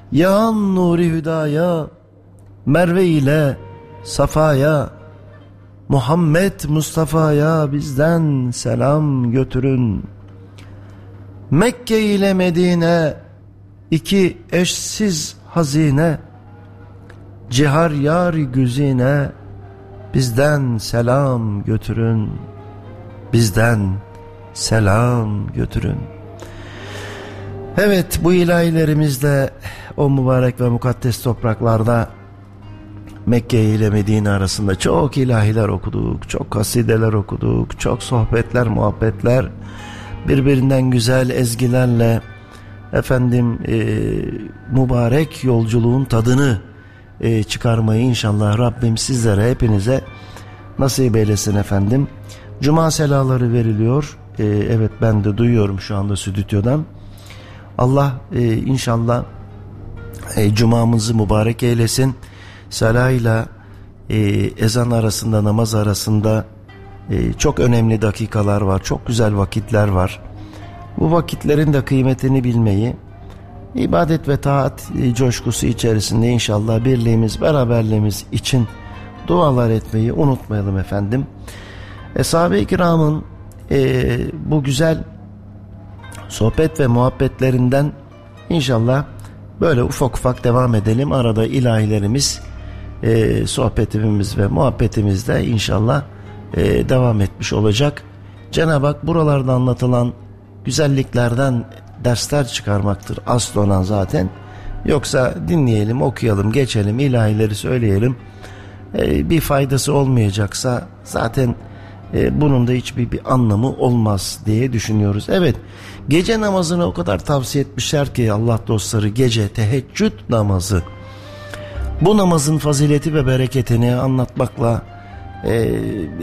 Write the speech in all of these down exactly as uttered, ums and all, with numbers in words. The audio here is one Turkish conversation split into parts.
Yağan nuri hüdaya, Merve ile Safa'ya, Muhammed Mustafa'ya bizden selam götürün. Mekke ile Medine, iki eşsiz hazine, cihar yar güzine, bizden selam götürün. Bizden selam götürün. Evet, bu ilahilerimizle o mübarek ve mukaddes topraklarda Mekke ile Medine arasında çok ilahiler okuduk, çok kasideler okuduk, çok sohbetler, muhabbetler, birbirinden güzel ezgilerle efendim e, mübarek yolculuğun tadını e, çıkarmayı inşallah Rabbim sizlere, hepinize nasip eylesin efendim. Cuma selaları veriliyor. E, evet, ben de duyuyorum şu anda stüdyodan. Allah e, inşallah e, cumamızı mübarek eylesin. Salayla e, ezan arasında, namaz arasında e, çok önemli dakikalar var. Çok güzel vakitler var. Bu vakitlerin de kıymetini bilmeyi, ibadet ve taat e, coşkusu içerisinde inşallah birliğimiz, beraberliğimiz için dualar etmeyi unutmayalım efendim. Eshab-ı kiramın e, bu güzel sohbet ve muhabbetlerinden inşallah böyle ufak ufak devam edelim. Arada ilahilerimiz, e, sohbetimiz ve muhabbetimiz de inşallah e, devam etmiş olacak. Cenab-ı Hak buralarda anlatılan güzelliklerden dersler çıkarmaktır asıl olan zaten. Yoksa dinleyelim, okuyalım, geçelim, ilahileri söyleyelim. E, bir faydası olmayacaksa zaten e, bunun da hiçbir bir anlamı olmaz diye düşünüyoruz. Evet, gece namazını o kadar tavsiye etmişler ki Allah dostları, gece teheccüd namazı. Bu namazın fazileti ve bereketini anlatmakla e,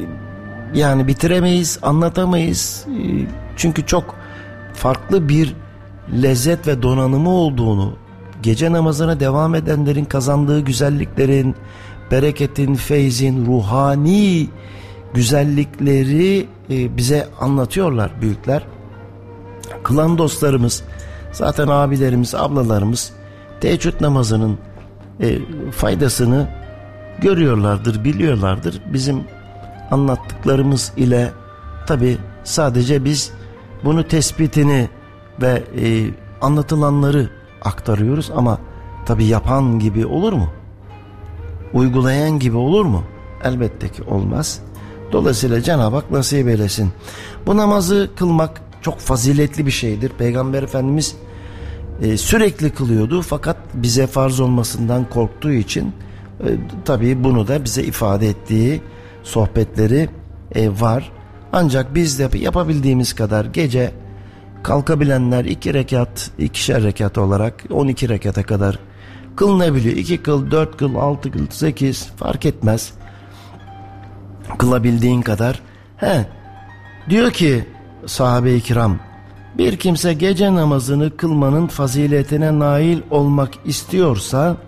yani bitiremeyiz, anlatamayız. E, çünkü çok farklı bir lezzet ve donanımı olduğunu, gece namazına devam edenlerin kazandığı güzelliklerin, bereketin, feyzin, ruhani güzellikleri e, bize anlatıyorlar büyükler. Kılan dostlarımız, zaten abilerimiz, ablalarımız teheccüd namazının e, faydasını görüyorlardır, biliyorlardır. Bizim anlattıklarımız ile tabi sadece biz bunu tespitini ve e, anlatılanları aktarıyoruz ama tabi yapan gibi olur mu? Uygulayan gibi olur mu? Elbette ki olmaz. Dolayısıyla Cenab-ı Hak nasip eylesin. Bu namazı kılmak çok faziletli bir şeydir. Peygamber Efendimiz e, sürekli kılıyordu fakat bize farz olmasından korktuğu için e, tabii bunu da bize ifade ettiği sohbetleri e, var. Ancak biz de yapabildiğimiz kadar gece kalkabilenler iki rekat, ikişer rekat olarak on iki rekata kadar kılınabiliyor. iki kıl, dört kıl, altı kıl, sekiz fark etmez. Kılabildiğin kadar. He, diyor ki sahabe-i kiram, bir kimse gece namazını kılmanın faziletine nail olmak istiyorsa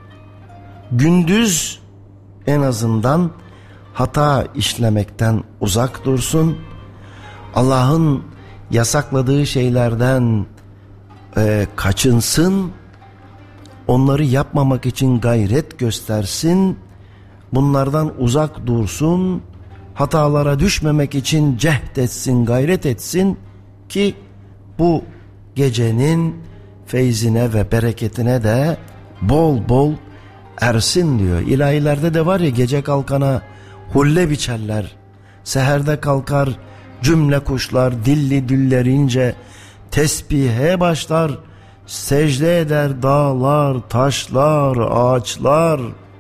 gündüz en azından hata işlemekten uzak dursun. Allah'ın yasakladığı şeylerden e, kaçınsın. Onları yapmamak için gayret göstersin. Bunlardan uzak dursun. Hatalara düşmemek için cehd etsin, gayret etsin ki bu gecenin feyzine ve bereketine de bol bol ersin diyor. İlahilerde de var ya, gece kalkana hulle biçerler, seherde kalkar cümle kuşlar, dilli dillerince tesbihe başlar, secde eder dağlar, taşlar, ağaçlar.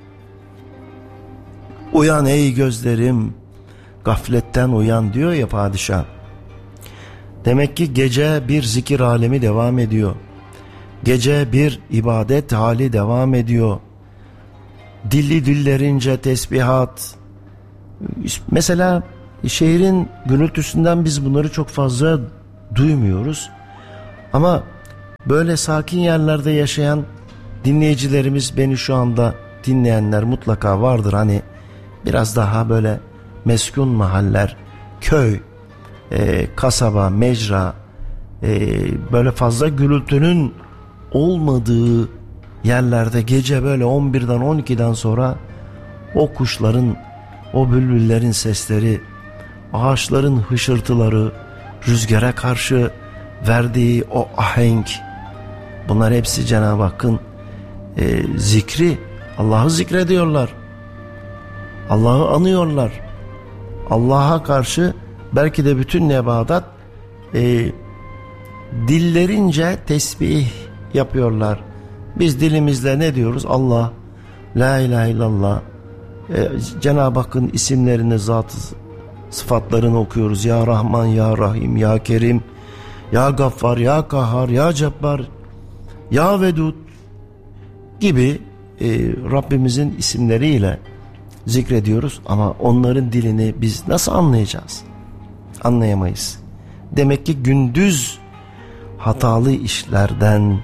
Uyan ey gözlerim, gafletten uyan diyor ya padişah. Demek ki gece bir zikir alemi devam ediyor. Gece bir ibadet hali devam ediyor. Dilli dillerince tesbihat. Mesela şehrin gürültüsünden biz bunları çok fazla duymuyoruz. Ama böyle sakin yerlerde yaşayan dinleyicilerimiz, beni şu anda dinleyenler mutlaka vardır. Hani biraz daha böyle meskun mahaller, köy, e, kasaba, mecra, e, böyle fazla gürültünün olmadığı yerlerde gece böyle on birden on ikiden sonra o kuşların, o bülbüllerin sesleri, ağaçların hışırtıları, rüzgara karşı verdiği o ahenk, bunlar hepsi Cenab-ı Hakk'ın e, zikri. Allah'ı zikrediyorlar, Allah'ı anıyorlar. Allah'a karşı belki de bütün nebadat e, dillerince tesbih yapıyorlar. Biz dilimizle ne diyoruz? Allah, la ilahe illallah, e, Cenab-ı Hakk'ın isimlerini, zat-ı sıfatlarını okuyoruz. Ya Rahman, Ya Rahim, Ya Kerim, Ya Gaffar, Ya Kahhar, Ya Cebbar, Ya Vedud gibi e, Rabbimizin isimleriyle zikrediyoruz. Ama onların dilini biz nasıl anlayacağız? Anlayamayız. Demek ki gündüz hatalı işlerden,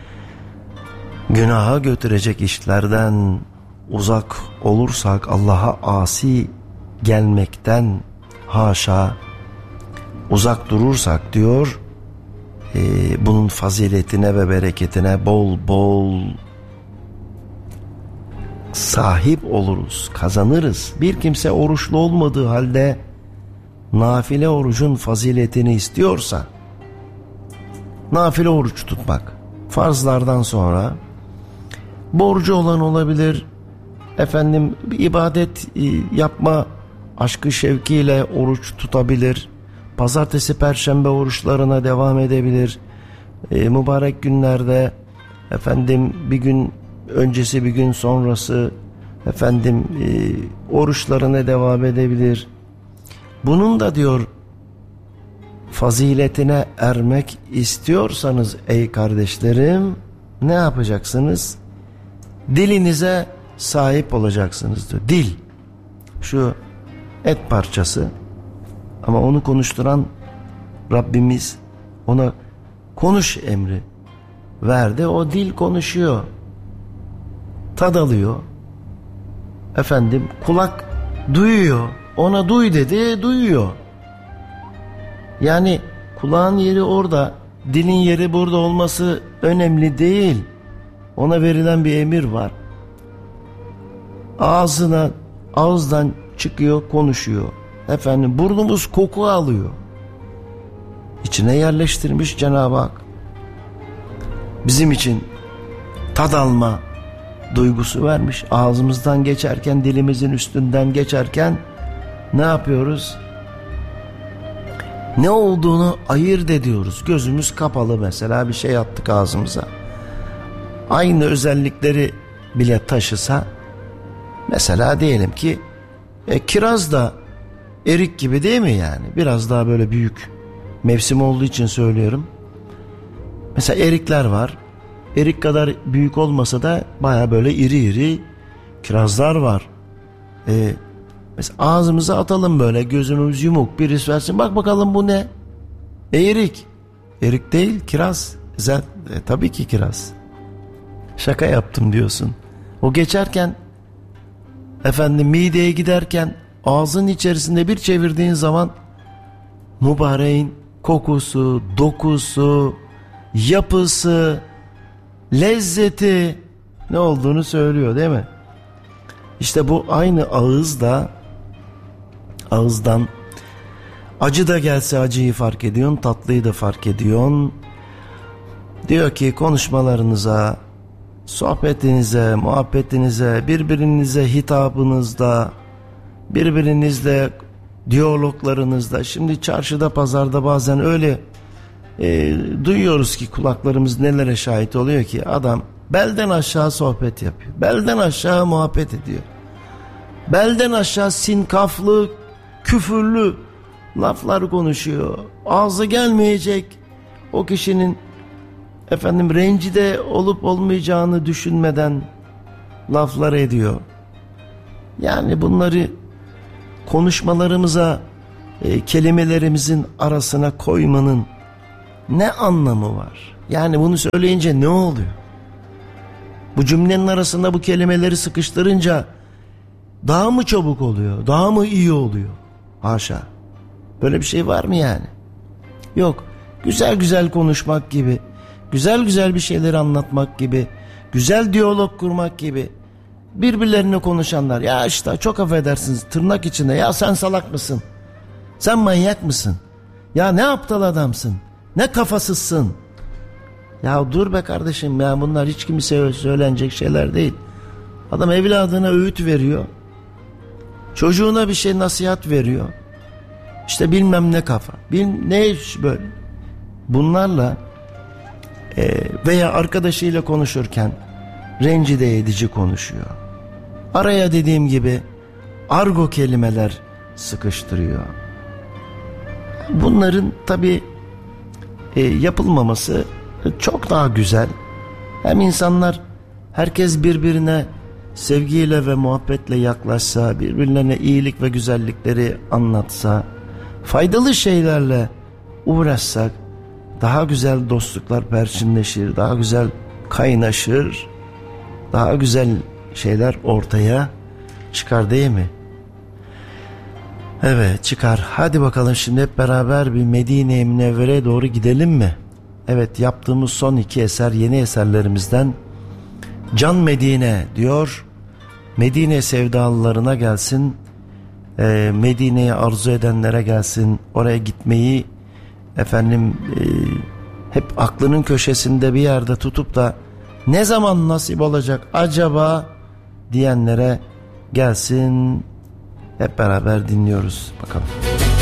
günaha götürecek işlerden uzak olursak, Allah'a asi gelmekten haşa uzak durursak diyor, e, bunun faziletine ve bereketine bol bol sahip oluruz, kazanırız. Bir kimse oruçlu olmadığı halde nafile orucun faziletini istiyorsa, nafile oruç tutmak, farzlardan sonra borcu olan olabilir, efendim ibadet yapma aşkı şevkiyle oruç tutabilir, pazartesi perşembe oruçlarına devam edebilir, e, mübarek günlerde efendim bir gün öncesi bir gün sonrası efendim e, oruçlarına devam edebilir. Bunun da diyor faziletine ermek istiyorsanız ey kardeşlerim, ne yapacaksınız? Dilinize sahip olacaksınız diyor. Dil, şu et parçası, ama onu konuşturan Rabbimiz ona konuş emri verdi. O dil konuşuyor, tad alıyor, efendim kulak duyuyor, ona duy dedi, duyuyor. Yani kulağın yeri orada, dilin yeri burada olması önemli değil. Ona verilen bir emir var. Ağzına, ağızdan çıkıyor, konuşuyor. Efendim burnumuz koku alıyor. İçine yerleştirmiş Cenab-ı Hak. Bizim için tad alma duygusu vermiş. Ağzımızdan geçerken, dilimizin üstünden geçerken ne yapıyoruz? Ne olduğunu ayırt ediyoruz. Gözümüz kapalı mesela bir şey attık ağzımıza. Aynı özellikleri bile taşısa, mesela diyelim ki e, kiraz da erik gibi değil mi yani? Biraz daha böyle büyük. Mevsim olduğu için söylüyorum. Mesela erikler var. Erik kadar büyük olmasa da baya böyle iri iri kirazlar var. E, mesela ağzımıza atalım böyle, gözümüz yumuk, birisi versin, bak bakalım bu ne? E, erik. Erik değil, kiraz. Zaten, e, tabii ki kiraz. Şaka yaptım diyorsun. O geçerken, efendim mideye giderken ağzın içerisinde bir çevirdiğin zaman mübareğin kokusu, dokusu, yapısı, lezzeti ne olduğunu söylüyor değil mi? İşte bu aynı ağızda, ağızdan acı da gelse acıyı fark ediyorsun, tatlıyı da fark ediyorsun. Diyor ki konuşmalarınıza, sohbetinize, muhabbetinize, birbirinize hitabınızda, birbirinizle diyaloglarınızda. Şimdi çarşıda, pazarda bazen öyle e, duyuyoruz ki kulaklarımız nelere şahit oluyor ki adam belden aşağı sohbet yapıyor, belden aşağı muhabbet ediyor, belden aşağı sinkaflı, küfürlü laflar konuşuyor. Ağzı gelmeyecek o kişinin efendim rencide olup olmayacağını düşünmeden laflar ediyor. Yani bunları konuşmalarımıza, e, kelimelerimizin arasına koymanın ne anlamı var? Yani bunu söyleyince ne oluyor? Bu cümlenin arasında bu kelimeleri sıkıştırınca daha mı çabuk oluyor? Daha mı iyi oluyor? Haşa. Böyle bir şey var mı yani? Yok. Güzel güzel konuşmak gibi, güzel güzel bir şeyleri anlatmak gibi, güzel diyalog kurmak gibi birbirlerine konuşanlar, ya işte çok affedersiniz tırnak içinde, ya sen salak mısın? Sen manyak mısın? Ya ne aptal adamsın? Ne kafasızsın? Ya dur be kardeşim ya, bunlar hiç kimseye söylenecek şeyler değil. Adam evladına öğüt veriyor. Çocuğuna bir şey nasihat veriyor. İşte bilmem ne kafa. Bil, ne iş böyle. Bunlarla e, veya arkadaşıyla konuşurken rencide edici konuşuyor. Araya dediğim gibi argo kelimeler sıkıştırıyor. Bunların tabii e, yapılmaması çok daha güzel. Hem insanlar, herkes birbirine sevgiyle ve muhabbetle yaklaşsa, birbirlerine iyilik ve güzellikleri anlatsa, faydalı şeylerle uğraşsak, daha güzel dostluklar perçinleşir, daha güzel kaynaşır, daha güzel şeyler ortaya çıkar değil mi? Evet, çıkar. Hadi bakalım şimdi hep beraber bir Medine-i Münevvere'ye doğru gidelim mi? Evet, yaptığımız son iki eser yeni eserlerimizden. Can Medine diyor, Medine sevdalılarına gelsin, e, Medine'yi arzu edenlere gelsin, oraya gitmeyi efendim e, hep aklının köşesinde bir yerde tutup da ne zaman nasip olacak acaba diyenlere gelsin. Hep beraber dinliyoruz bakalım.